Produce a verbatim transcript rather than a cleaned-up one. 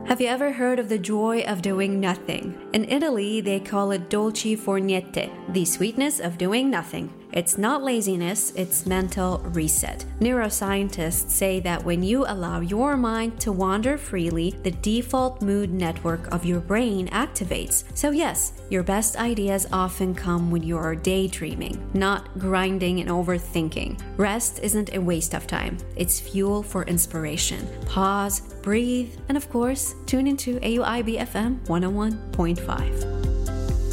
Have you ever heard of the joy of doing nothing? In Italy, they call it dolce far niente, the sweetness of doing nothing. It's not laziness, it's mental reset. Neuroscientists say that when you allow your mind to wander freely, the default mood network of your brain activates. So yes, your best ideas often come when you're daydreaming, not grinding and overthinking. Rest isn't a waste of time. It's fuel for inspiration. Pause, breathe, and of course, tune into A U I B F M one oh one point five.